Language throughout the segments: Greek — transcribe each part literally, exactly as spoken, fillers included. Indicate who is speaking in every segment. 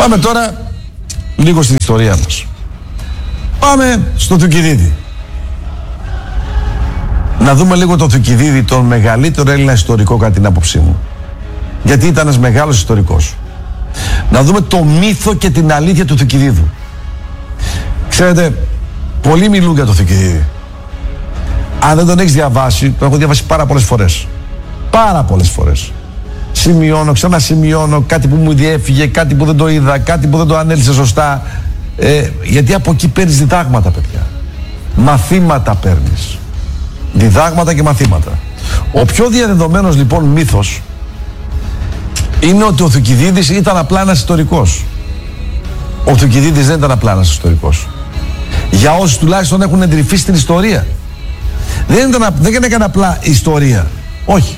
Speaker 1: Πάμε τώρα λίγο στην ιστορία μας. Πάμε στο Θουκυδίδη. Να δούμε λίγο τον Θουκυδίδη, τον μεγαλύτερο Έλληνα ιστορικό κατά την άποψή μου. Γιατί ήταν ένας μεγάλος ιστορικός. Να δούμε το μύθο και την αλήθεια του Θουκυδίδου. Ξέρετε, πολλοί μιλούν για το Θουκυδίδη. Αν δεν τον έχεις διαβάσει, τον έχω διαβάσει πάρα πολλές φορές. Πάρα πολλές φορές. Σημειώνω, ξανασημειώνω, κάτι που μου διέφυγε, κάτι που δεν το είδα, κάτι που δεν το ανέλησε σωστά. Ε, γιατί από εκεί παίρνεις διδάγματα, παιδιά. Μαθήματα παίρνεις. Διδάγματα και μαθήματα. Ο πιο διαδεδομένος λοιπόν μύθος είναι ότι ο Θουκυδίδης ήταν απλά ένας ιστορικός. Ο Θουκυδίδης δεν ήταν απλά ένας ιστορικός. Για όσους τουλάχιστον έχουν εντρυφεί στην ιστορία. Δεν, ήταν, δεν έκανε απλά ιστορία. Όχι.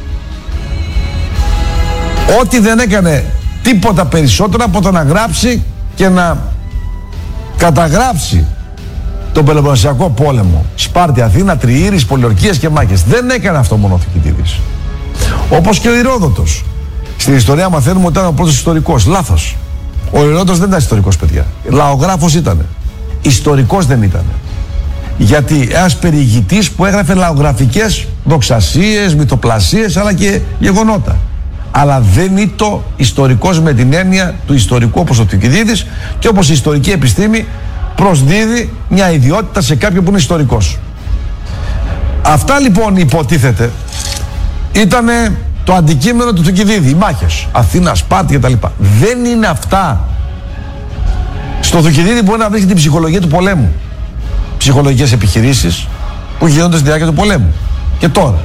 Speaker 1: Ό,τι δεν έκανε τίποτα περισσότερο από το να γράψει και να καταγράψει τον Πελοποννησιακό πόλεμο. Σπάρτη, Αθήνα, Τριήρης, Πολιορκίες και μάχες. Δεν έκανε αυτό μόνο ο Θουκυδίδης. Όπως και ο Ηρόδοτος. Στην ιστορία μαθαίνουμε ότι ήταν ο πρώτος ιστορικός. Λάθος. Ο Ηρόδοτος δεν ήταν ιστορικός, παιδιά. Λαογράφος ήταν. Ιστορικός δεν ήταν. Γιατί ένας περιηγητής που έγραφε λαογραφικές δοξασίες, μυθοπλασίες αλλά και γεγονότα. Αλλά δεν ήταν ιστορικός με την έννοια του ιστορικού όπως ο Θουκυδίδης και όπως η ιστορική επιστήμη προσδίδει μια ιδιότητα σε κάποιον που είναι ιστορικός. Αυτά λοιπόν υποτίθεται ήταν το αντικείμενο του Θουκυδίδη, οι μάχες, Αθήνα, Σπάρτη κτλ. Δεν είναι αυτά. Στο Θουκυδίδη μπορεί να βρει την ψυχολογία του πολέμου. Ψυχολογικές επιχειρήσεις που γίνονται στη διάρκεια του πολέμου. Και τώρα.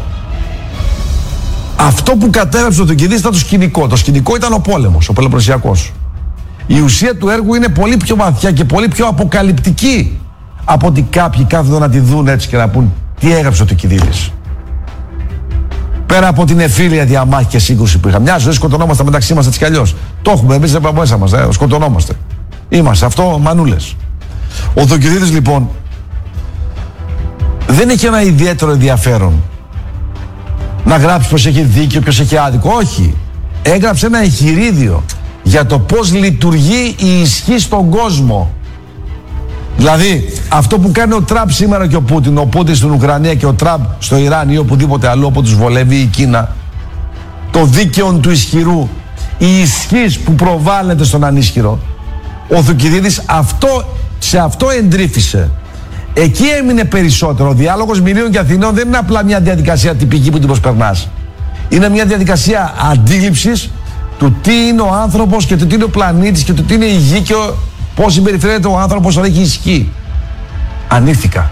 Speaker 1: Αυτό που κατέγραψε ο Θουκυδίδης ήταν το σκηνικό. Το σκηνικό ήταν ο πόλεμος, ο Πελοποννησιακός. Η ουσία του έργου είναι πολύ πιο βαθιά και πολύ πιο αποκαλυπτική από ότι κάποιοι κάθονται να τη δουν έτσι και να πούν τι έγραψε ο Θουκυδίδης. Πέρα από την εφήλια διαμάχη και σύγκρουση που είχαμε. Μια ζωή σκοτωνόμαστε μεταξύ μας έτσι κι αλλιώς. Το έχουμε εμείς από μέσα μας, ε, σκοτωνόμαστε. Είμαστε αυτό μανούλες. Ο Θουκυδίδης λοιπόν δεν έχει ένα ιδιαίτερο ενδιαφέρον να γράψει ποιος έχει δίκιο, ποιος έχει άδικο. Όχι. Έγραψε ένα εγχειρίδιο για το πώς λειτουργεί η ισχύ στον κόσμο. Δηλαδή, αυτό που κάνει ο Τραμπ σήμερα και ο Πούτιν, ο Πούτιν στην Ουκρανία και ο Τραμπ στο Ιράν ή οπουδήποτε αλλού όπου τους βολεύει η Κίνα, το δίκαιο του ισχυρού, η ισχύς που προβάλλεται στον ανίσχυρο, ο Θουκυδίδης αυτό, σε αυτό εντρύφησε. Εκεί έμεινε περισσότερο. Ο διάλογος Μυρίων και Αθηναίων δεν είναι απλά μια διαδικασία τυπική που την προσπερνάς. Είναι μια διαδικασία αντίληψης του τι είναι ο άνθρωπος και του τι είναι ο πλανήτης και του τι είναι η γη και πώς συμπεριφέρεται ο άνθρωπος όταν έχει ισχύ. Ανήθικα.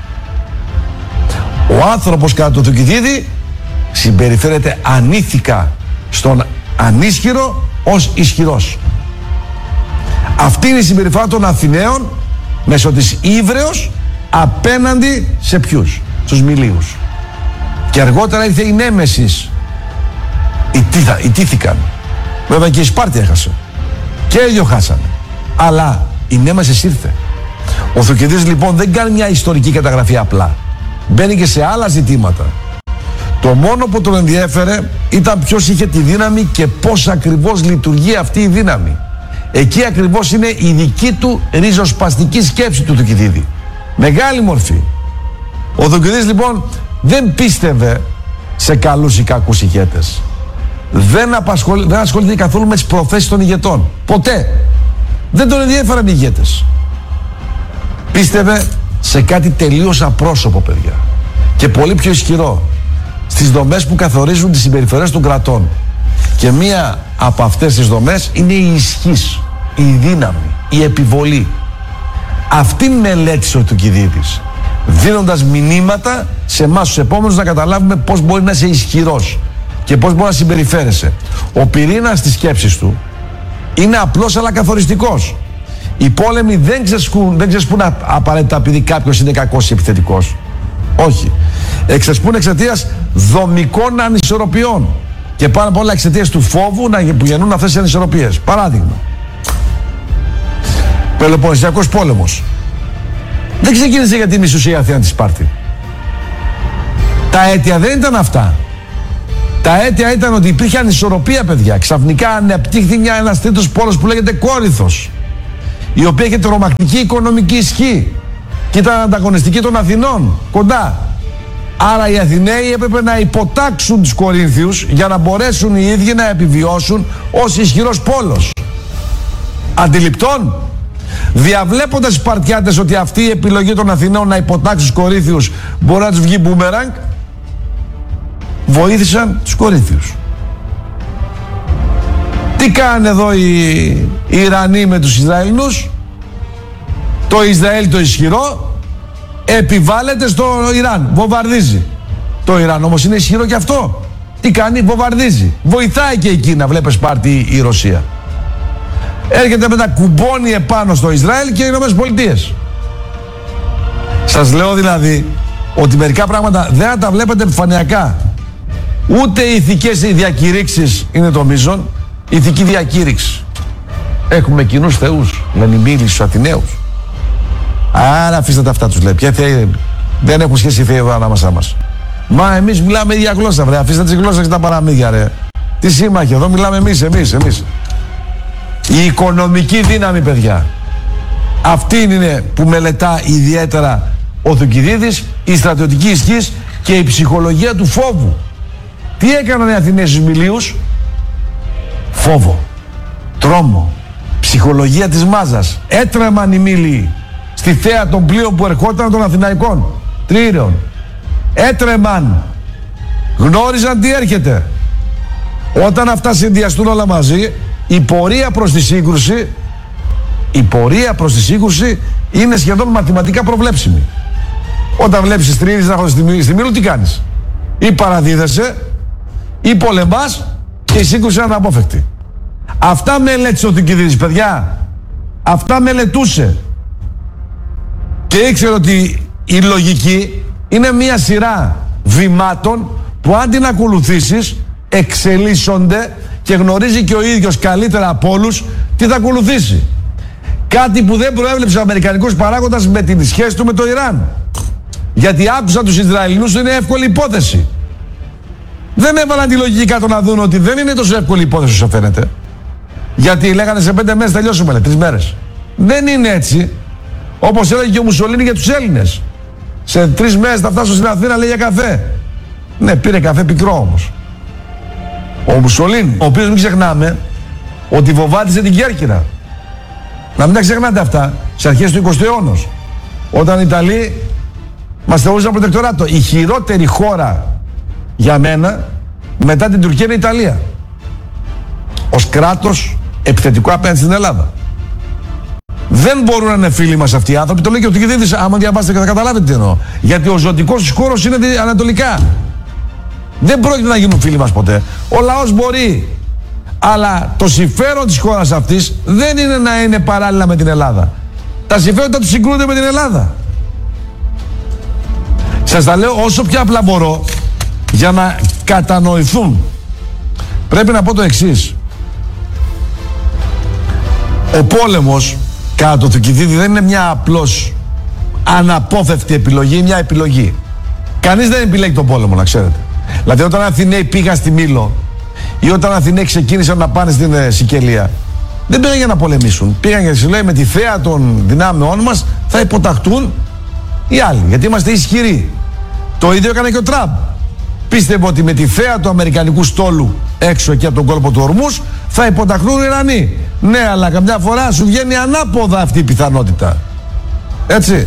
Speaker 1: Ο άνθρωπος κατά το Θουκυδίδη συμπεριφέρεται ανήθικα στον ανίσχυρο ως ισχυρός. Αυτή είναι η συμπεριφορά των Αθηναίων μέσω της Ύβρεως απέναντι σε ποιους? Στους Μιλίους. Και αργότερα ήρθε η Νέμεσης. Ιτήθηκαν. Βέβαια και η Σπάρτη έχασε. Και οι δυο χάσανε. Αλλά η Νέμεσης ήρθε. Ο Θουκυδίδης λοιπόν δεν κάνει μια ιστορική καταγραφή απλά. Μπαίνει και σε άλλα ζητήματα. Το μόνο που τον ενδιέφερε ήταν ποιος είχε τη δύναμη και πώς ακριβώς λειτουργεί αυτή η δύναμη. Εκεί ακριβώς είναι η δική του ριζοσπαστική σκέψη του Θουκυδίδη. Μεγάλη μορφή. Ο Θουκυδίδης λοιπόν δεν πίστευε σε καλούς ή κακούς ηγέτες. Δεν, απασχολ... δεν ασχολήθηκε καθόλου με τις προθέσεις των ηγετών. Ποτέ. Δεν τον ενδιέφεραν οι ηγέτες. Πίστευε σε κάτι τελείως απρόσωπο, παιδιά. Και πολύ πιο ισχυρό. Στις δομές που καθορίζουν τις συμπεριφορές των κρατών. Και μία από αυτές τις δομές είναι η ισχύς, η δύναμη, η επιβολή. Αυτήν μελέτησε ο Θουκυδίδης, δίνοντας μηνύματα σε εμάς τους επόμενους να καταλάβουμε πώς μπορεί να είσαι ισχυρός και πώς μπορεί να συμπεριφέρεσαι. Ο πυρήνας της σκέψης του είναι απλός αλλά καθοριστικός. Οι πόλεμοι δεν ξεσκούν, δεν ξεσπούν απαραίτητα επειδή κάποιος είναι κακός ή επιθετικός. Όχι. Εξεσπούν εξαιτίας δομικών ανισορροπιών. Και πάνω απ' όλα εξαιτίας του φόβου που γεννούν αυτές τις ανισορροπίες. Παράδειγμα. Πελοποννησιακός πόλεμος. Δεν ξεκίνησε γιατί μισούσε η Αθήνα τη Σπάρτη. Τα αίτια δεν ήταν αυτά. Τα αίτια ήταν ότι υπήρχε ανισορροπία, παιδιά. Ξαφνικά ανεπτύχθη μια, ένας τρίτος πόλος που λέγεται Κόρινθος, η οποία είχε τρομακτική οικονομική ισχύ και ήταν ανταγωνιστική των Αθηνών κοντά. Άρα οι Αθηναίοι έπρεπε να υποτάξουν τους Κορίνθιους για να μπορέσουν οι ίδιοι να επιβιώσουν ως ισχυρός πόλος. Αντιληπτών, διαβλέποντας οι Σπαρτιάτες ότι αυτή η επιλογή των Αθηνών να υποτάξουν τους Κορίνθιους μπορεί να τους βγει μπούμεραγκ, βοήθησαν τους Κορίνθιους. Τι κάνουν εδώ οι, οι Ιρανοί με τους Ισραηλινούς? Το Ισραήλ το ισχυρό επιβάλλεται στο Ιράν, βομβαρδίζει. Το Ιράν όμως είναι ισχυρό και αυτό. Τι κάνει? Βομβαρδίζει. Βοηθάει και η Κίνα, βλέπεις πάρτι η Ρωσία. Έρχεται με τα κουμπώνει επάνω στο Ισραήλ και οι Ηνωμένες Πολιτείες. Σας λέω δηλαδή ότι μερικά πράγματα δεν θα τα βλέπετε επιφανειακά. Ούτε οι ηθικές διακηρύξεις είναι το μείζον. Ηθική διακήρυξη. Έχουμε κοινούς θεούς, λένε οι Μήλοι στους Αθηναίους. Άρα αφήστε τα αυτά, τους λέει. Ποια θεοί δεν έχουν σχέση οι θεοί εδώ ανάμεσά μας. Μα εμείς μιλάμε ίδια γλώσσα, βρε. Αφήστε τις γλώσσες και τα παραμύθια, ρε. Τι σύμμαχοι, εδώ μιλάμε εμείς, εμείς, εμείς. Η οικονομική δύναμη, παιδιά. Αυτή είναι που μελετά ιδιαίτερα ο Θουκυδίδης, η στρατιωτική ισχύς και η ψυχολογία του φόβου. Τι έκαναν οι Αθηναίοι στους Μιλίους? Φόβο, τρόμο, ψυχολογία της μάζας. Έτρεμαν οι Μήλοι στη θέα των πλοίων που ερχόταν των Αθηναϊκών τρίρεων. Έτρεμαν, γνώριζαν τι έρχεται. Όταν αυτά συνδυαστούν όλα μαζί, η πορεία προς τη σύγκρουση η πορεία προς τη σύγκρουση είναι σχεδόν μαθηματικά προβλέψιμη. Όταν βλέπεις τις τρίρες να έρχονται στη Μήλο, τι κάνεις? Ή παραδίδεσαι ή πολεμάς και η σύγκρουση είναι αναπόφευκτη. Αυτά μελέτησε ο Θουκυδίδης, παιδιά. Αυτά μελετούσε. Και ήξερε ότι η λογική είναι μια σειρά βημάτων που αν την ακολουθήσεις εξελίσσονται και γνωρίζει και ο ίδιος καλύτερα από όλους τι θα ακολουθήσει. Κάτι που δεν προέβλεψε ο αμερικανικός παράγοντας με την σχέση του με το Ιράν. Γιατί άκουσαν τους Ισραηλινούς, είναι εύκολη υπόθεση. Δεν έβαλαν τη λογική κάτω να δουν ότι δεν είναι τόσο εύκολη υπόθεση όσο φαίνεται. Γιατί λέγανε σε πέντε μέρες τελειώσουμε, λέει, τρεις μέρες. Δεν είναι έτσι. Όπως έλεγε και ο Μουσολίνι για τους Έλληνες. Σε τρεις μέρες θα φτάσω στην Αθήνα, λέει, για καφέ. Ναι, πήρε καφέ πικρό όμως. Ο Μουσολίνι, ο οποίος μην ξεχνάμε ότι βομβάρδισε την Κέρκυρα. Να μην τα ξεχνάτε αυτά. Στις αρχές του εικοστού αιώνα. Όταν οι Ιταλοί μας θεωρούσαν προτεκτοράτο. Η χειρότερη χώρα για μένα μετά την Τουρκία είναι η Ιταλία. Ως κράτος επιθετικό απέναντι στην Ελλάδα. Δεν μπορούν να είναι φίλοι μας αυτοί οι άνθρωποι. Το λέει και ο Θουκυδίδης, άμα διαβάσετε και θα καταλάβετε τι εννοώ. Γιατί ο ζωτικός χώρος είναι ανατολικά. Δεν πρόκειται να γίνουν φίλοι μας ποτέ. Ο λαός μπορεί. Αλλά το συμφέρον της χώρας αυτής δεν είναι να είναι παράλληλα με την Ελλάδα. Τα συμφέροντα τους συγκρούνται με την Ελλάδα. Σας τα λέω όσο πιο απλά μπορώ για να κατανοηθούν. Πρέπει να πω το εξής. Ο πόλεμος κατά το Θουκυδίδη δεν είναι μια απλώς αναπόφευκτη επιλογή, μια επιλογή. Κανείς δεν επιλέγει τον πόλεμο, να ξέρετε. Δηλαδή όταν Αθηναίοι πήγαν στη Μήλο ή όταν Αθηναίοι ξεκίνησαν να πάνε στην ε, Σικελία, δεν πήγαν για να πολεμήσουν. Πήγαν γιατί λέει με τη θέα των δυνάμεών μας θα υποταχτούν οι άλλοι. Γιατί είμαστε ισχυροί. Το ίδιο έκανε και ο Τραμπ. Πίστευε ότι με τη θέα του αμερικανικού στόλου έξω εκεί από τον κόλπο του Ορμούς θα υποταχθούν οι Ιρανοί. Ναι, αλλά καμιά φορά σου βγαίνει ανάποδα αυτή η πιθανότητα. Έτσι.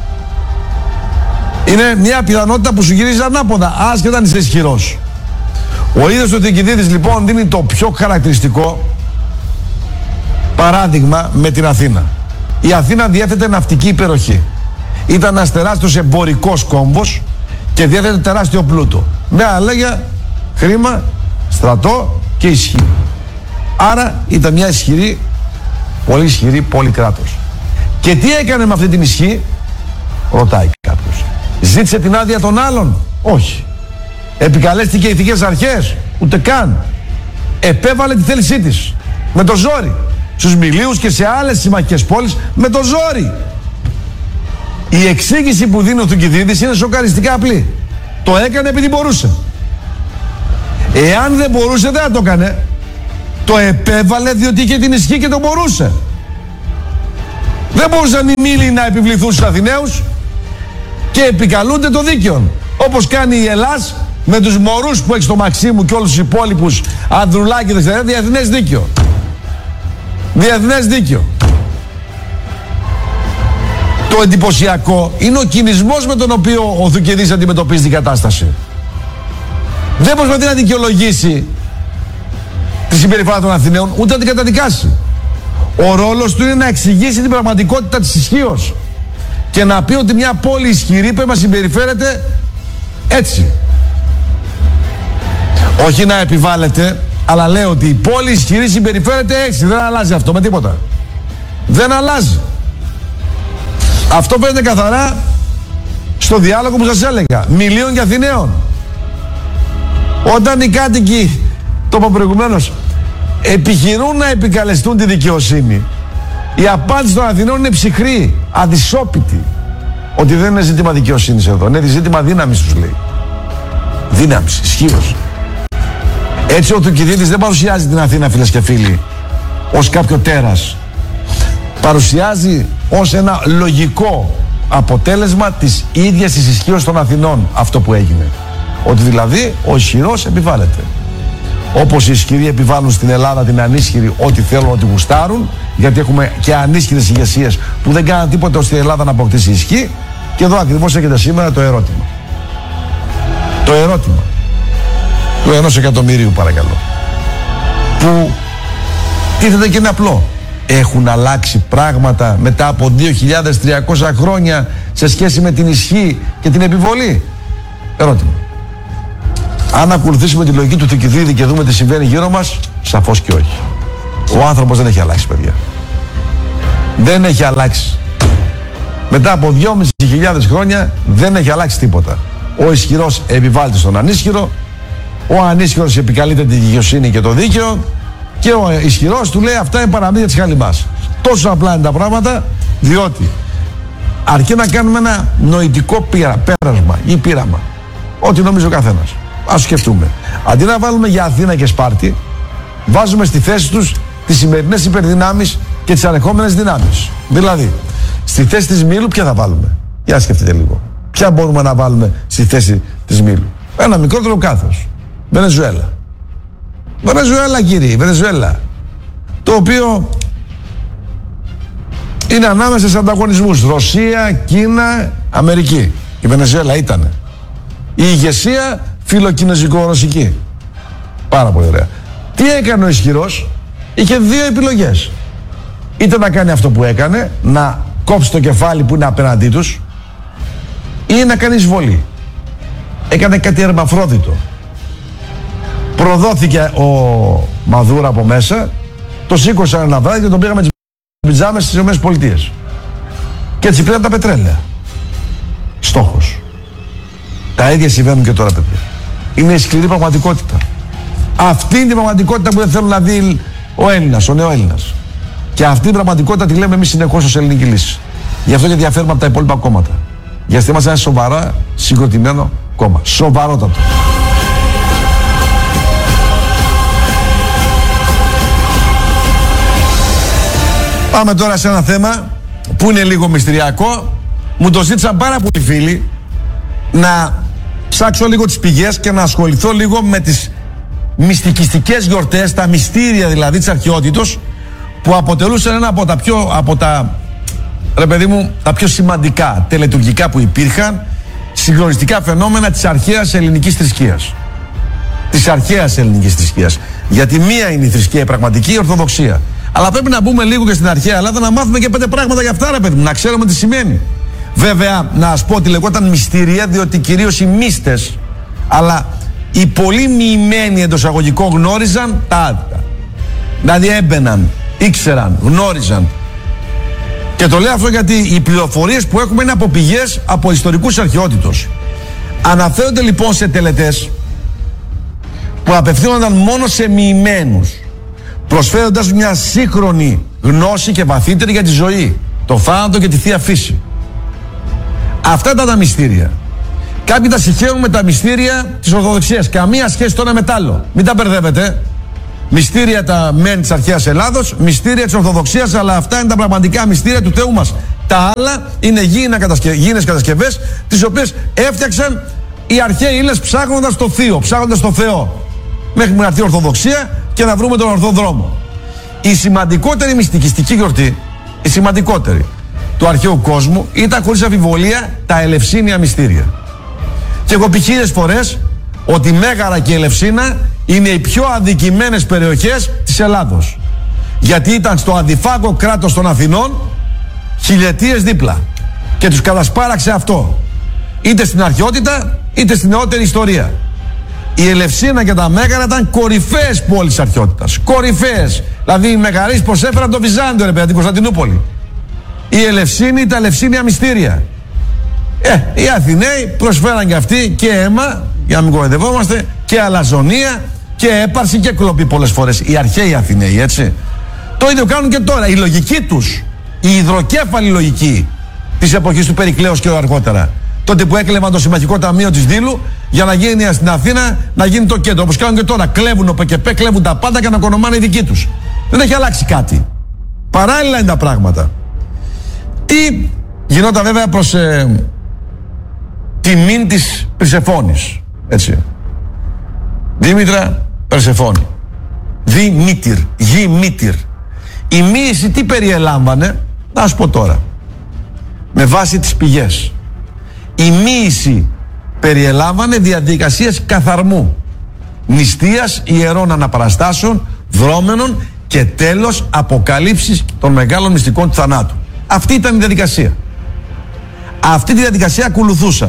Speaker 1: Είναι μια πιθανότητα που σου γυρίζει ανάποδα, άσχετα αν είσαι ισχυρός. Ο ίδιος ο Θουκυδίδης λοιπόν δίνει το πιο χαρακτηριστικό παράδειγμα με την Αθήνα. Η Αθήνα διέθετε ναυτική υπεροχή. Ήταν ένας τεράστιος εμπορικός κόμβος και διέθετε τεράστιο πλούτο. Με άλλα λόγια, χρήμα, στρατό και ισχύ. Άρα ήταν μια ισχυρή, πολύ ισχυρή πόλη κράτος. Και τι έκανε με αυτή την ισχύ? Ρωτάει κάποιος. Ζήτησε την άδεια των άλλων? Όχι. Επικαλέστηκε ηθικές αρχές? Ούτε καν. Επέβαλε τη θέλησή της. Με το ζόρι. Στους Μιλίους και σε άλλες συμμαχικές πόλεις με το ζόρι. Η εξήγηση που δίνει ο Θουκυδίδης είναι σοκαριστικά απλή. Το έκανε επειδή μπορούσε. Εάν δεν μπορούσε δεν θα το έκανε. Το επέβαλε διότι είχε την ισχύ και το μπορούσε. Δεν μπορούσαν οι μήλοι να επιβληθούν στους Αθηναίους και επικαλούνται το δίκαιο. Όπως κάνει η Ελλάς με τους μωρούς που έχει στο Μαξίμου και όλους τους υπόλοιπους Ανδρουλάκη δεξιά, διεθνές δίκαιο. Διεθνές δίκαιο. Το εντυπωσιακό είναι ο κινησμός με τον οποίο ο Θουκυδής αντιμετωπίζει την κατάσταση. Δεν προσπαθεί να δικαιολογήσει τη συμπεριφορά των Αθηναίων, ούτε να την καταδικάσει. Ο ρόλος του είναι να εξηγήσει την πραγματικότητα της ισχύως και να πει ότι μια πόλη ισχυρή πρέπει να συμπεριφέρεται έτσι. Όχι να επιβάλλεται, αλλά λέει ότι η πόλη ισχυρή συμπεριφέρεται έτσι. Δεν αλλάζει αυτό με τίποτα. Δεν αλλάζει. Αυτό φαίνεται καθαρά στο διάλογο που σας έλεγα, Μιλίων και Αθηναίων. Όταν οι κάτοικοι, το είπα προηγουμένως, επιχειρούν να επικαλεστούν τη δικαιοσύνη, η απάντηση των Αθηναίων είναι ψυχρή, αδυσόπιτη. Ότι δεν είναι ζήτημα δικαιοσύνης εδώ, είναι ζήτημα δύναμης, τους λέει. Δύναμης, ισχύως. Έτσι ο Θουκυδίδης δεν παρουσιάζει την Αθήνα, φίλες και φίλοι, ως κάποιο τέρας. Παρουσιάζει ως ένα λογικό αποτέλεσμα της ίδιας της ισχύως των Αθηνών αυτό που έγινε. Ότι δηλαδή ο ισχυρός επιβάλλεται. Όπως οι ισχυροί επιβάλλουν στην Ελλάδα την ανίσχυρη ό,τι θέλουν, ό,τι γουστάρουν, γιατί έχουμε και ανίσχυρες ηγεσίες που δεν κάναν τίποτα ώστε η Ελλάδα να αποκτήσει ισχύ. Και εδώ ακριβώς έχετε σήμερα το ερώτημα. Το ερώτημα του ενός εκατομμυρίου, παρακαλώ, που τίθεται και είναι απλό. Έχουν αλλάξει πράγματα μετά από δύο χιλιάδες τριακόσια χρόνια σε σχέση με την ισχύ και την επιβολή? Ερώτημα. Αν ακολουθήσουμε τη λογική του Θουκυδίδη και δούμε τι συμβαίνει γύρω μας, σαφώς και όχι. Ο άνθρωπος δεν έχει αλλάξει, παιδιά. Δεν έχει αλλάξει. Μετά από δυόμισι χιλιάδες χρόνια δεν έχει αλλάξει τίποτα. Ο ισχυρός επιβάλλεται στον ανίσχυρο, ο ανίσχυρος επικαλείται τη δικαιοσύνη και το δίκαιο και ο ισχυρός του λέει αυτά είναι παραμύθια της χαλιμάς. Τόσο απλά είναι τα πράγματα, διότι αρκεί να κάνουμε ένα νοητικό πείρα, πέρασμα ή πείραμα. Ό,τι νομίζει ο καθένας. Ας σκεφτούμε. Αντί να βάλουμε για Αθήνα και Σπάρτη, βάζουμε στη θέση τους τις σημερινές υπερδυνάμεις και τις ανεχόμενες δυνάμεις. Δηλαδή, στη θέση της Μήλου ποια θα βάλουμε? Για σκεφτείτε λίγο. Ποια μπορούμε να βάλουμε στη θέση της Μήλου? Ένα μικρότερο κάθος. Βενεζουέλα. Βενεζουέλα, κύριε, Βενεζουέλα. Το οποίο είναι ανάμεσα σε ανταγωνισμούς. Ρωσία, Κίνα, Αμερική. Η Βενεζουέλα ήτανε. Η ηγεσία φιλοκινεζικο-ρωσική. Πάρα πολύ ωραία. Τι έκανε ο ισχυρός? Είχε δύο επιλογές. Είτε να κάνει αυτό που έκανε, να κόψει το κεφάλι που είναι απέναντί τους, ή να κάνει εισβολή. Έκανε κάτι ερμαφρόδιτο. Προδόθηκε ο Μαδούρα από μέσα, το σήκωσαν ένα βράδυ και τον πήγαμε τις πιτζάμες στις ΗΠΑ. Και έτσι πήραν τα πετρέλαια. Στόχος. Τα ίδια συμβαίνουν και τώρα, παιδιά. Είναι η σκληρή πραγματικότητα. Αυτή είναι η πραγματικότητα που δεν θέλουν να δει ο Έλληνας, ο νεοέλληνας. Και αυτή την πραγματικότητα τη λέμε εμείς συνεχώς ως ελληνική λύση. Γι' αυτό και διαφέρουμε από τα υπόλοιπα κόμματα. Γιατί είμαστε ένα σοβαρά συγκροτημένο κόμμα. Σοβαρότατο. Πάμε τώρα σε ένα θέμα που είναι λίγο μυστηριακό. Μου το ζήτησαν πάρα πολλοί φίλοι να ψάξω λίγο τις πηγές και να ασχοληθώ λίγο με τις μυστικιστικές γιορτές, τα μυστήρια δηλαδή της αρχαιότητος, που αποτελούσαν ένα από τα πιο, από τα, ρε παιδί μου, τα πιο σημαντικά τελετουργικά που υπήρχαν, συγκλονιστικά φαινόμενα της αρχαίας ελληνικής θρησκείας. Της αρχαίας ελληνικής θρησκείας. Γιατί μία είναι η θρησκεία η πραγματική, η Ορθοδοξία. Αλλά πρέπει να μπούμε λίγο και στην αρχαία Ελλάδα να μάθουμε και πέντε πράγματα για αυτά, ρε παιδί μου, να ξέρουμε τι σημαίνει. Βέβαια, να σας πω ότι λεγόταν μυστήρια, διότι κυρίως οι μύστες, αλλά οι πολύ μοιημένοι εντός αγωγικών γνώριζαν τα άδεια. Δηλαδή έμπαιναν, ήξεραν, γνώριζαν. Και το λέω αυτό γιατί οι πληροφορίες που έχουμε είναι από πηγές από ιστορικούς αρχαιότητος. Αναφέρονται λοιπόν σε τελετές που απευθύνονταν μόνο σε μοιημένους, προσφέροντας μια σύγχρονη γνώση και βαθύτερη για τη ζωή, το θάνατο και τη Θεία Φύση. Αυτά ήταν τα μυστήρια. Κάποιοι τα συγχαίρουν με τα μυστήρια της Ορθοδοξίας. Καμία σχέση το ένα με τ' άλλο. Μην τα μπερδεύετε. Μυστήρια τα μεν της αρχαίας Ελλάδος, μυστήρια της Ορθοδοξίας, αλλά αυτά είναι τα πραγματικά μυστήρια του Θεού μας. Τα άλλα είναι γήινες κατασκευές, τις οποίες έφτιαξαν οι αρχαίοι Έλληνες ψάχνοντας το Θείο, ψάχνοντας το Θεό. Μέχρι να έρθει η Ορθοδοξία και να βρούμε τον ορθό δρόμο. Η σημαντικότερη μυστικιστική γιορτή, η σημαντικότερη του αρχαίου κόσμου, ήταν χωρίς αμφιβολία τα Ελευσίνια μυστήρια. Και έχω πει χίλιες φορές ότι η Μέγαρα και η Ελευσίνα είναι οι πιο αδικημένες περιοχές της Ελλάδος. Γιατί ήταν στο αντιφάγο κράτος των Αθηνών χιλιετίες δίπλα. Και τους κατασπάραξε αυτό. Είτε στην αρχαιότητα, είτε στην νεότερη ιστορία. Η Ελευσίνα και τα Μέγαρα ήταν κορυφαίες πόλεις της αρχαιότητας. Κορυφαίες. Δηλαδή οι Μεγαρείς προσέφεραν το Βυζάντιο, ρε παιδιά, την Κωνσταντινούπολη. Η Ελευσίνη, τα Ελευσίνια μυστήρια. Ε, οι Αθηναίοι προσφέραν και αυτοί και αίμα, για να μην κοροϊδευόμαστε, και αλαζονία και έπαρση και κλοπή πολλές φορές. Οι αρχαίοι Αθηναίοι, έτσι. Το ίδιο κάνουν και τώρα. Η λογική τους, η υδροκέφαλη λογική της εποχής του Περικλέους και αργότερα. Τότε που έκλεβαν το συμμαχικό ταμείο της Δήλου για να γίνει στην Αθήνα να γίνει το κέντρο. Όπως κάνουν και τώρα. Κλέβουν ο ΠΚΠ, κλέβουν τα πάντα και ανακονομάνε οι δικοί τους. Δεν έχει αλλάξει κάτι. Παράλληλα είναι τα πράγματα. Τι γινόταν βέβαια προς ε, τιμήν της Περσεφόνης. Έτσι. Δήμητρα Περσεφόνη. Δημήτυρ. Γημήτυρ. Η μοίηση τι περιελάμβανε, να σου πω τώρα. Με βάση τις πηγές. Η μοίηση περιελάμβανε διαδικασίες καθαρμού, νηστείας ιερών αναπαραστάσεων, δρόμενων και τέλος αποκαλύψεις των μεγάλων μυστικών του θανάτου. Αυτή ήταν η διαδικασία. Αυτή τη διαδικασία ακολουθούσαν.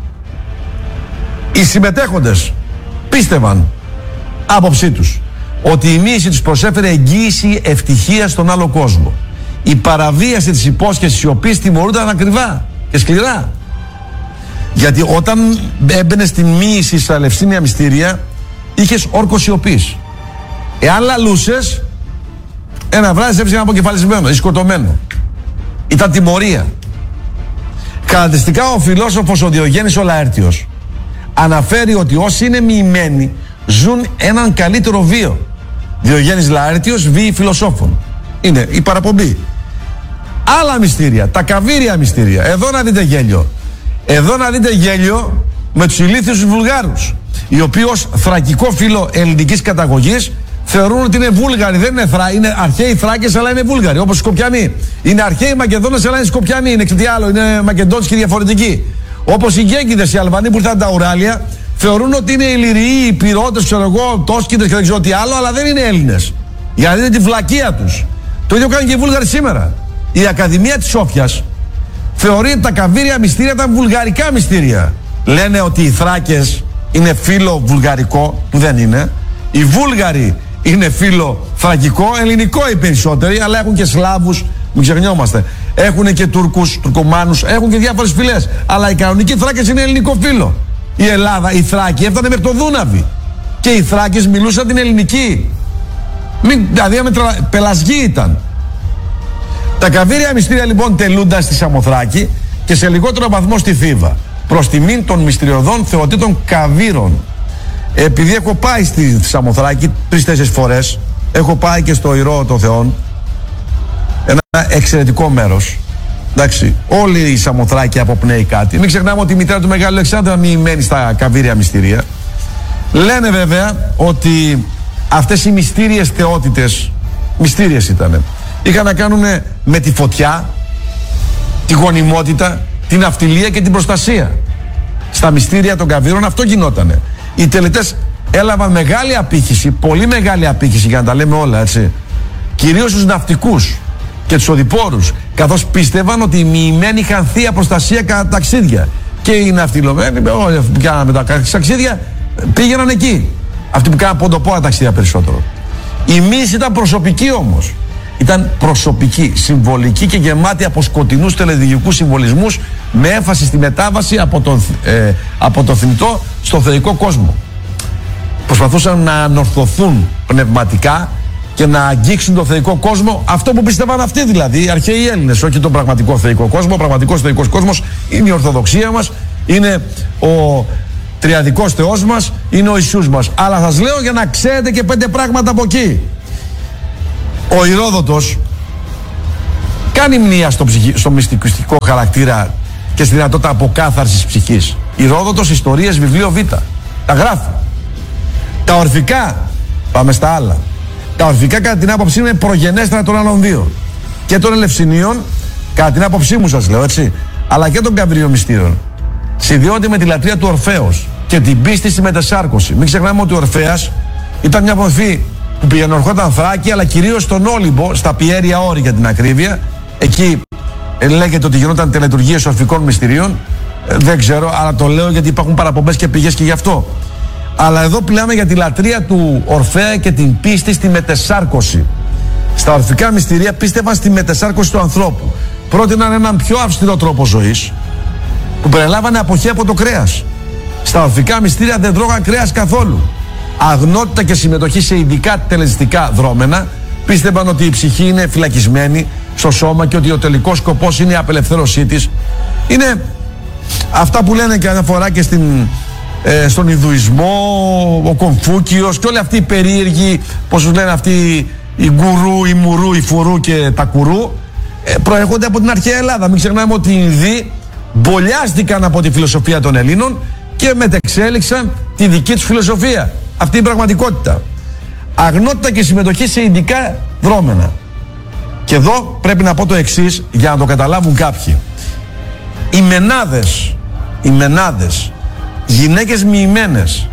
Speaker 1: Οι συμμετέχοντες πίστευαν, άποψή τους, ότι η μοίηση τους προσέφερε εγγύηση ευτυχίας στον άλλο κόσμο. Η παραβίαση της υπόσχεσης σιωπής τιμωρούνταν ακριβά και σκληρά. Γιατί όταν έμπαινε στην μοίηση στα Ελευσίνια μυστήρια, είχες όρκο σιωπής. Εάν λαλούσες, ένα βράδυ σε έβρισκαν αποκεφαλισμένο ή σκοτωμένο. Ήταν τιμωρία. Χαρακτηριστικά ο φιλόσοφος ο Διογέννης ο Λαέρτιος αναφέρει ότι όσοι είναι μοιημένοι ζουν έναν καλύτερο βίο. Διογέννης Λαέρτιος, βίοι φιλοσόφων. Είναι η παραπομπή. Άλλα μυστήρια, τα καβύρια μυστήρια. Εδώ να δείτε γέλιο. Εδώ να δείτε γέλιο με τους ηλίθιους τους Βουλγάρους, οι οποίοι ως θρακικό φύλο ελληνικής καταγωγής θεωρούν ότι είναι Βούλγαροι. Δεν είναι Θρά, είναι αρχαίοι Θράκες, αλλά είναι Βούλγαροι. Όπως οι Σκοπιανοί. Είναι αρχαίοι Μακεδόνες, αλλά είναι Σκοπιανοί. Είναι κάτι άλλο, είναι Μακεδόνες και διαφορετικοί. Όπως οι Γκέγκηδες, οι Αλβανοί που ήρθαν τα Ουράλια, θεωρούν ότι είναι Ηλυριοί, οι Πυρώτες, ξέρω εγώ, Τόσκηδες και δεν ξέρω τι άλλο, αλλά δεν είναι Έλληνες. Γιατί είναι τη βλακεία τους. Το ίδιο κάνουν και οι Βούλγαροι σήμερα. Η Ακαδημία της Σόφιας θεωρεί ότι τα καβύρια μυστήρια ήταν βουλγαρικά μυστήρια. Λένε ότι οι Θράκες είναι φύλο βουλγαρικό, που δεν είναι. Οι Βούλγαροι είναι φύλο θρακικό, ελληνικό οι περισσότεροι, αλλά έχουν και Σλάβους, μην ξεχνιόμαστε. Έχουν και Τούρκους, Τουρκομάνους, έχουν και διάφορες φυλές. Αλλά οι κανονικοί Θράκες είναι ελληνικό φύλο. Η Ελλάδα, οι Θράκοι έφτανε μέχρι το Δούναβι. Και οι Θράκες μιλούσαν την ελληνική. Μην, δηλαδή, πελασγοί ήταν. Τα καβύρια μυστήρια λοιπόν τελούνταν στη Σαμοθράκη και σε λιγότερο βαθμό στη Θήβα. Προς τιμήν των μυστηριωδών θεοτήτων καβύρων. Επειδή έχω πάει στη Σαμοθράκη τρεις-τέσσερις φορές, έχω πάει και στο Ηρώ των Θεών, ένα εξαιρετικό μέρος. Εντάξει, όλη η Σαμοθράκη αποπνέει κάτι. Μην ξεχνάμε ότι η μητέρα του Μεγάλου Αλεξάνδρα μοιημένη στα καβύρια μυστήρια. Λένε βέβαια ότι αυτές οι μυστήριες θεότητες, μυστήριες ήτανε, είχαν να κάνουν με τη φωτιά, τη γονιμότητα, την αυτιλία και την προστασία. Στα μυστήρια των καβύρων αυτό γινότανε. Οι τελετές έλαβαν μεγάλη απήχηση, πολύ μεγάλη απήχηση για να τα λέμε όλα, έτσι. Κυρίως στους ναυτικούς και τους οδηπόρους, καθώς πίστευαν ότι οι μοιημένοι είχαν θεία προστασία κατά ταξίδια. Και οι ναυτιλωμένοι, όλοι που κάναμε τα ταξίδια, πήγαιναν εκεί. Αυτοί που κάναν ποντοπόρα ταξίδια περισσότερο. Η μοίηση ήταν προσωπική όμως. Ήταν προσωπική, συμβολική και γεμάτη από σκοτεινούς τελεδυγικούς συμβολισμούς, με έμφαση στη μετάβαση από το, ε, από το θνητό στο θεϊκό κόσμο. Προσπαθούσαν να ανορθωθούν πνευματικά και να αγγίξουν το θεϊκό κόσμο, αυτό που πίστευαν αυτοί δηλαδή, οι αρχαίοι Έλληνες, όχι τον πραγματικό θεϊκό κόσμο. Ο πραγματικός θεϊκός κόσμος είναι η Ορθοδοξία μας, είναι ο τριαδικός Θεός μας, είναι ο Ιησούς μας. Αλλά σας λέω για να ξέρετε και πέντε πράγματα από εκεί. Ο Ηρόδοτος κάνει μνήα στο, ψυχι... στο μυστικιστικό χαρακτήρα και στη δυνατότητα αποκάθαρσης ψυχής. Ηρόδοτος, ιστορίες, βιβλίο Β. Τα γράφει. Τα ορφικά, πάμε στα άλλα. Τα ορφικά κατά την άποψή μου είναι προγενέστερα των άλλων δύο. Και των Ελευσινίων, κατά την άποψή μου σας λέω, έτσι, αλλά και των Καβριομυστήρων. Συνδυόνται με τη λατρεία του Ορφέως και την πίστη στη μετεσάρκωση. Μην ξεχνάμε ότι ο Ορφέας ήταν μια μορφή που πήγαινε ορχόταν Θράκη, αλλά κυρίως στον Όλυμπο, στα Πιέρια Όρη για την ακρίβεια. Εκεί ε, λέγεται ότι γινόταν τελετουργίες ορφικών μυστηρίων. Ε, δεν ξέρω, αλλά το λέω γιατί υπάρχουν παραπομπές και πηγές και γι' αυτό. Αλλά εδώ μιλάμε για τη λατρεία του Ορφέα και την πίστη στη μετεσάρκωση. Στα ορφικά μυστηρία πίστευαν στη μετεσάρκωση του ανθρώπου. Πρότειναν έναν πιο αυστηρό τρόπο ζωής που περιλάμβανε αποχή από το κρέας. Στα ορφικά μυστήρια δεν τρώγαν κρέας καθόλου. Αγνότητα και συμμετοχή σε ειδικά τελεστικά δρόμενα. Πίστευαν ότι η ψυχή είναι φυλακισμένη στο σώμα και ότι ο τελικός σκοπός είναι η απελευθέρωσή της. Είναι αυτά που λένε και αναφορά και στην, ε, στον Ινδουισμό, ο Κομφούκιος και όλοι αυτοί οι περίεργοι, πώς τους λένε αυτοί οι γκουρού, οι μουρού, οι φουρού και τα κουρού, ε, προέρχονται από την αρχαία Ελλάδα. Μην ξεχνάμε ότι οι Ινδοί μπολιάστηκαν από τη φιλοσοφία των Ελλήνων και μετεξέλιξαν τη δική τους φιλοσοφία. Αυτή είναι η πραγματικότητα. Αγνότητα και συμμετοχή σε ειδικά δρόμενα. Και εδώ πρέπει να πω το εξής για να το καταλάβουν κάποιοι. Οι μενάδες, οι μενάδες, γυναίκες μοιημένες,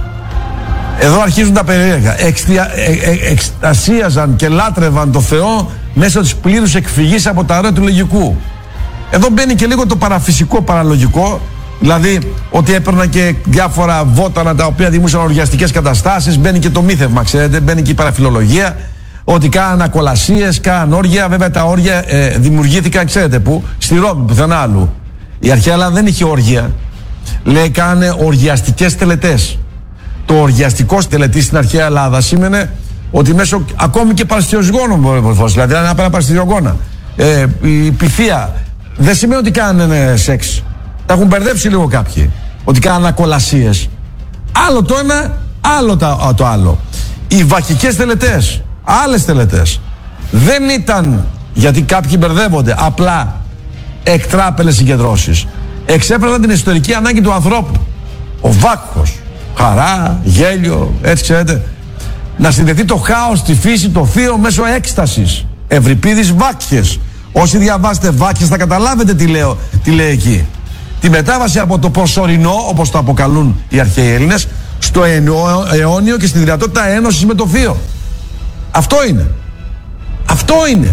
Speaker 1: εδώ αρχίζουν τα περίεργα, εξτια, ε, ε, εκστασίαζαν και λάτρευαν το Θεό μέσω της πλήρους εκφυγής από τα ωραία του λογικού. Εδώ μπαίνει και λίγο το παραφυσικό παραλογικό, δηλαδή ότι έπαιρναν και διάφορα βότανα τα οποία δημιούργησαν οργιαστικές καταστάσεις, μπαίνει και το μύθευμα, ξέρετε, μπαίνει και η παραφιλολογία, ότι κάναν ακολασίες, κάναν όργια. Βέβαια τα όργια ε, δημιουργήθηκαν, ξέρετε πού, στη Ρώμη, πουθενά άλλου. Η αρχαία Ελλάδα δεν είχε όργια. Λέει, κάνανε οργιαστικές τελετές. Το οργιαστικός τελετής στην αρχαία Ελλάδα σήμαινε ότι μέσω ακόμη και παραστιοζυγόνων μπορεί να φώσει. Δηλαδή, αν ένα παραστιοζυγόνα, ε, η πυθία, δεν σημαίνει ότι κάνανε σεξ. Τα έχουν μπερδέψει λίγο κάποιοι. Ότι κάνανε ακολασίες. Άλλο το ένα, άλλο το, το άλλο. Οι βαχικές τελετές, άλλες τελετές, δεν ήταν, γιατί κάποιοι μπερδεύονται, απλά εκτράπελες συγκεντρώσεις. Εξέφραζαν την ιστορική ανάγκη του ανθρώπου. Ο βάκχος, χαρά, γέλιο, έτσι ξέρετε. Να συνδεθεί το χάος στη φύση, το θείο, μέσω έκστασης. Ευρυπίδης Βάκχες. Όσοι διαβάσετε Βάκχες θα καταλάβετε τι, λέω, τι λέει εκεί. Τη μετάβαση από το προσωρινό, όπως το αποκαλούν οι αρχαίοι Έλληνες, στο αιώνιο και στη δυνατότητα ένωσης με το θείο. Αυτό είναι. Αυτό είναι.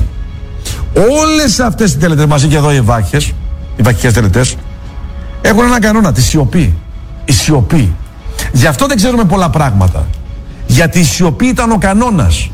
Speaker 1: Όλες αυτές οι τελετές μαζί και εδώ οι Βάκχες, οι βαχικές τελετές, έχουν ένα κανόνα, τη σιωπή. Η σιωπή. Γι' αυτό δεν ξέρουμε πολλά πράγματα. Γιατί η σιωπή ήταν ο κανόνας.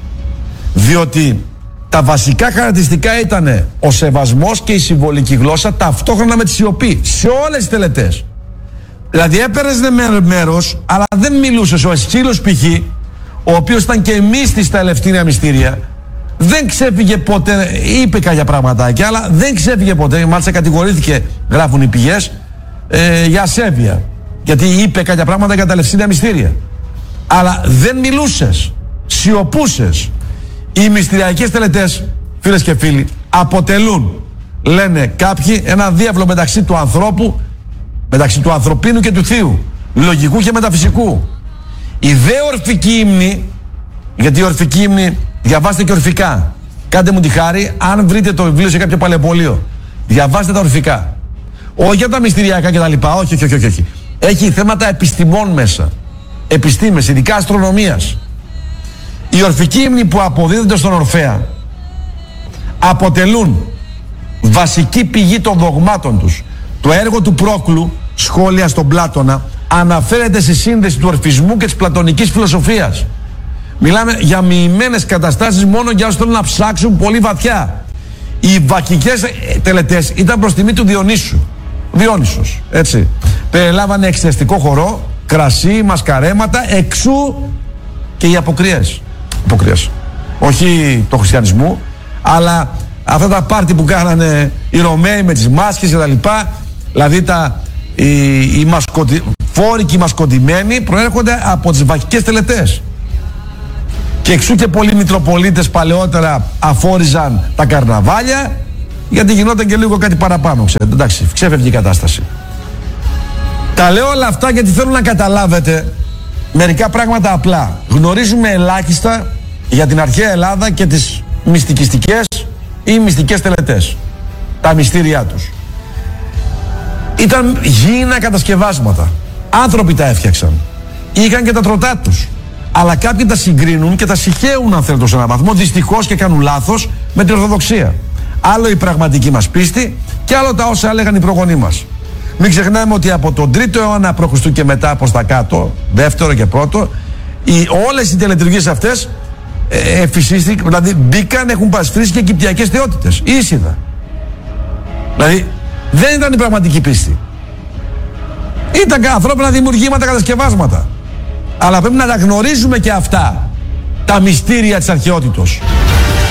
Speaker 1: Διότι τα βασικά χαρακτηριστικά ήταν ο σεβασμός και η συμβολική γλώσσα ταυτόχρονα με τη σιωπή. Σε όλες τις τελετές. Δηλαδή έπαιρνες μέρος, αλλά δεν μιλούσες. Ο Εσχύλος π.χ., ο οποίος ήταν και μύστης στα Ελευθέρια μυστήρια, δεν ξέφυγε ποτέ, είπε κάποια πραγματάκια, αλλά δεν ξέφυγε ποτέ. Μάλιστα κατηγορήθηκε, γράφουν οι πηγές, ε, για ασέβεια. Γιατί είπε κάποια πράγματα για τα Ελευθέρια μυστήρια. Αλλά δεν μιλούσες, σιωπούσες. Οι μυστηριακές τελετές, φίλες και φίλοι, αποτελούν, λένε κάποιοι, ένα διάβλο μεταξύ του ανθρώπου, μεταξύ του ανθρωπίνου και του θείου, λογικού και μεταφυσικού. Η δε ορφική ύμνη, γιατί η ορφική ύμνη, διαβάστε και ορφικά. Κάντε μου τη χάρη, αν βρείτε το βιβλίο σε κάποιο παλαιοπωλείο, διαβάστε τα ορφικά. Όχι για τα μυστηριακά και τα λοιπά, όχι, όχι, όχι, όχι. Έχει θέματα επιστημών μέσα. Επιστήμες, ειδικά αστρονομίας. Οι ορφικοί ύμνοι που αποδίδονται στον Ορφέα αποτελούν βασική πηγή των δογμάτων τους. Το έργο του Πρόκλου, σχόλια στον Πλάτωνα, αναφέρεται στη σύνδεση του ορφισμού και της πλατωνικής φιλοσοφίας. Μιλάμε για μοιημένες καταστάσεις μόνο για όσους θέλουν να ψάξουν πολύ βαθιά. Οι βακικές τελετές ήταν προς τιμή του Διονύσου. Διόνυσος, έτσι. Περιλάμβανε εξαιστικό χορό, κρασί, μασκαρέματα, εξού και οι αποκριές. Αποκριές. Όχι το χριστιανισμού, αλλά αυτά τα πάρτι που κάνανε οι Ρωμαίοι με τις μάσκες και τα λοιπά, δηλαδή τα, οι, οι μασκοτι... φόρικοι μασκοτημένοι προέρχονται από τις βαχικές τελετές. Και εξού και πολλοί μητροπολίτες παλαιότερα αφόριζαν τα καρναβάλια, γιατί γινόταν και λίγο κάτι παραπάνω, ξέρετε. Εντάξει, ξέφευγε η κατάσταση. Τα λέω όλα αυτά γιατί θέλω να καταλάβετε μερικά πράγματα απλά. Γνωρίζουμε ελάχιστα για την αρχαία Ελλάδα και τις μυστικιστικές ή μυστικές τελετές. Τα μυστήριά τους. Ήταν γήινα κατασκευάσματα. Άνθρωποι τα έφτιαξαν. Είχαν και τα τροτά τους. Αλλά κάποιοι τα συγκρίνουν και τα συχαίουν, αν θέλετε, σε έναν βαθμό, δυστυχώς, και κάνουν λάθος με την Ορθοδοξία. Άλλο η πραγματική μας πίστη και άλλο τα όσα έλεγαν οι προγονείς μας. Μην ξεχνάμε ότι από τον τρίτο αιώνα π.Χ. και μετά προς τα κάτω, δεύτερο και πρώτο, οι, όλες οι τελετουργίες αυτές ε, εφησίστηκαν, δηλαδή μπήκαν, έχουν πασφρίσει και κυπτιακές θεότητες. Ίσιδα. Δηλαδή δεν ήταν η πραγματική πίστη. Ήταν ανθρώπινα δημιουργήματα, κατασκευάσματα. Αλλά πρέπει να τα γνωρίζουμε και αυτά τα μυστήρια της αρχαιότητος.